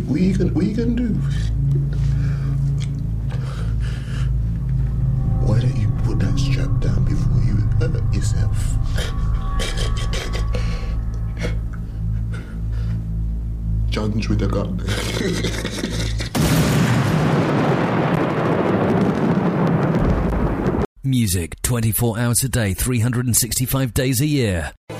what you gonna do? Why don't you put that strap down before you hurt yourself? John's with a gun. Music 24 hours a day, 365 days a year.